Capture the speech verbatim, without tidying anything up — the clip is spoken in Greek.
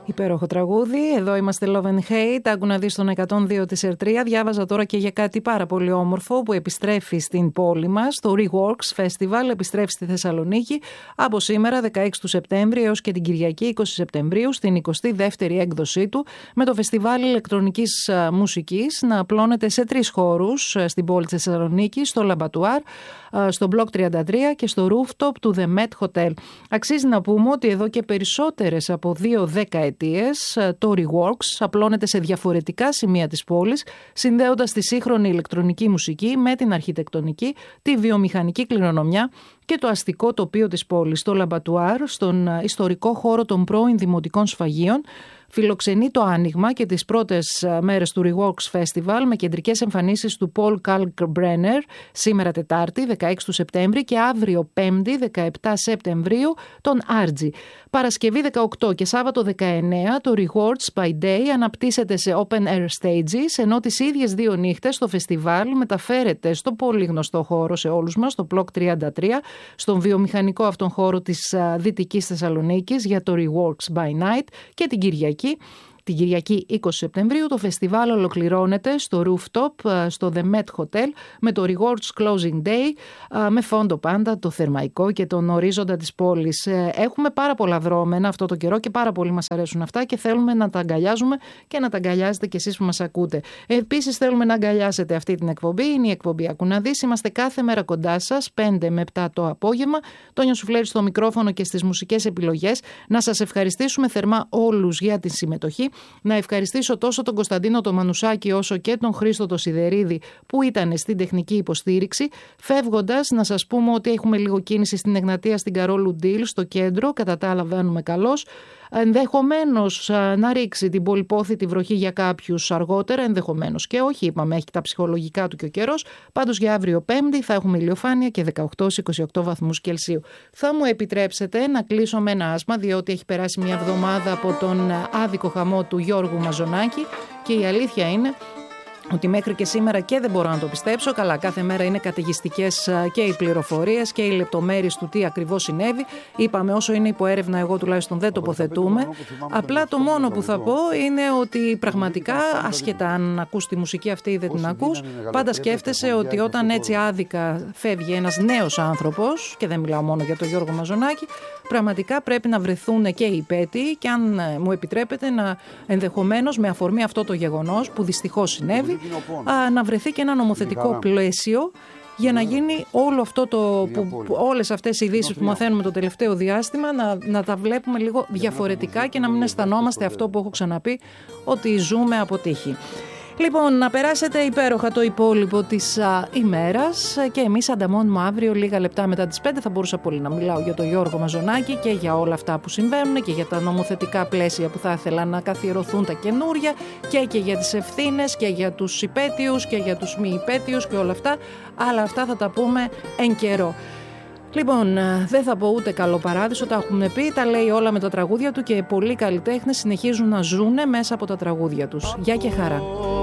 Υπέροχο τραγούδι. Εδώ είμαστε Love and Hate. Άκου να δεις τον εκατόν δύο της Ερτρία. Διάβαζα τώρα και για κάτι πάρα πολύ όμορφο που επιστρέφει στην πόλη μας. Το Reworks Festival επιστρέφει στη Θεσσαλονίκη από σήμερα δεκαέξι του Σεπτέμβρη έως και την Κυριακή είκοσι Σεπτεμβρίου στην εικοστή δεύτερη έκδοσή του, με το Φεστιβάλ Ηλεκτρονικής Μουσικής να απλώνεται σε τρεις χώρους στην πόλη της Θεσσαλονίκης, στο Λαμπατουάρ, στο Block τριάντα τρία και στο Rooftop του The Met Hotel. Αξίζει να πούμε ότι εδώ και περισσότερες από δύο δεκαετίες το Reworks απλώνεται σε διαφορετικά σημεία της πόλης, συνδέοντας τη σύγχρονη ηλεκτρονική μουσική με την αρχιτεκτονική, τη βιομηχανική κληρονομιά και το αστικό τοπίο της πόλης. Το Λαμπατουάρ, στον ιστορικό χώρο των πρώην δημοτικών σφαγείων, φιλοξενεί το άνοιγμα και τις πρώτες μέρες του Reworks Festival με κεντρικές εμφανίσεις του Paul Kalkbrenner σήμερα Τετάρτη δεκαέξι του Σεπτέμβρη και αύριο Πέμπτη δεκαεπτά Σεπτεμβρίου τον Άρτζι. Παρασκευή δεκαοκτώ και Σάββατο δεκαεννέα το Rewards by Day αναπτύσσεται σε open air stages, ενώ τις ίδιες δύο νύχτες το φεστιβάλ μεταφέρεται στο πολύ γνωστό χώρο σε όλους μας, το Block τριάντα τρία, στον βιομηχανικό αυτόν χώρο της Δυτικής Θεσσαλονίκης για το Reworks by Night, και την Κυριακή Την Κυριακή είκοσι Σεπτεμβρίου το φεστιβάλ ολοκληρώνεται στο Rooftop, στο The Met Hotel, με το Rewards Closing Day, με φόντο πάντα το θερμαϊκό και τον ορίζοντα της πόλης. Έχουμε πάρα πολλά δρόμενα αυτό το καιρό και πάρα πολύ μας αρέσουν αυτά και θέλουμε να τα αγκαλιάζουμε και να τα αγκαλιάζετε κι εσείς που μας ακούτε. Επίσης θέλουμε να αγκαλιάσετε αυτή την εκπομπή. Είναι η εκπομπή Άκου να δεις. Είμαστε κάθε μέρα κοντά σας, πέντε με επτά το απόγευμα. Τόνιο Σουφλέρη στο μικρόφωνο και στις μουσικές επιλογές. Να σας ευχαριστήσουμε θερμά όλους για τη συμμετοχή. Να ευχαριστήσω τόσο τον Κωνσταντίνο το Μανουσάκη όσο και τον Χρήστο το Σιδερίδη που ήταν στην τεχνική υποστήριξη. Φεύγοντας, να σας πούμε ότι έχουμε λίγο κίνηση στην Εγνατία, στην Καρόλου Ντίλ, στο κέντρο. Κατά τα άλλα βαίνουμε καλώς. Ενδεχομένως να ρίξει την πολυπόθητη βροχή για κάποιους αργότερα, ενδεχομένως και όχι, είπαμε, έχει τα ψυχολογικά του και ο καιρός. Πάντως για αύριο Πέμπτη θα έχουμε ηλιοφάνεια και δεκαοκτώ με είκοσι οκτώ βαθμούς Κελσίου. Θα μου επιτρέψετε να κλείσω με ένα άσμα, διότι έχει περάσει μια εβδομάδα από τον άδικο χαμό του Γιώργου Μαζονάκη και η αλήθεια είναι ότι μέχρι και σήμερα, και δεν μπορώ να το πιστέψω, καλά, κάθε μέρα είναι καταιγιστικές και οι πληροφορίες και οι λεπτομέρειες του τι ακριβώς συνέβη. Είπαμε, όσο είναι υποέρευνα, εγώ τουλάχιστον δεν τοποθετούμε. Απλά το μόνο που θα πω είναι ότι πραγματικά, ασχετά αν ακούς τη μουσική αυτή ή δεν την ακούς, πάντα σκέφτεσαι ότι όταν έτσι άδικα φεύγει ένας νέος άνθρωπος, και δεν μιλάω μόνο για τον Γιώργο Μαζονάκη, πραγματικά πρέπει να βρεθούν και οι υπέτειοι και, αν μου επιτρέπετε, να ενδεχομένως με αφορμή αυτό το γεγονός που δυστυχώς συνέβη, Α, να βρεθεί και ένα νομοθετικό πλαίσιο για να γίνει όλο αυτό το, που, που, όλες αυτές οι ειδήσεις που μαθαίνουμε το τελευταίο διάστημα να, να τα βλέπουμε λίγο διαφορετικά και να μην αισθανόμαστε αυτό που έχω ξαναπεί, ότι ζούμε από τύχη. Λοιπόν, να περάσετε υπέροχα το υπόλοιπο της α, ημέρας και εμείς ανταμώνουμε αύριο λίγα λεπτά μετά τις πέντε. Θα μπορούσα πολύ να μιλάω για τον Γιώργο Μαζονάκη και για όλα αυτά που συμβαίνουν και για τα νομοθετικά πλαίσια που θα ήθελα να καθιερωθούν, τα καινούρια, και, και για τις ευθύνες και για τους υπέτειους και για τους μη υπέτειους και όλα αυτά, αλλά αυτά θα τα πούμε εν καιρό. Λοιπόν, δεν θα πω ούτε καλό παράδεισο, τα έχουμε πει, τα λέει όλα με τα τραγούδια του και πολλοί καλλιτέχνες συνεχίζουν να ζούνε μέσα από τα τραγούδια τους. Γεια και χαρά.